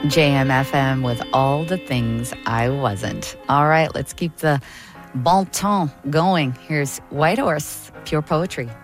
JMFM with all the things I wasn't. All right, let's keep the bon ton going. Here's White Horse, Pure Poetry.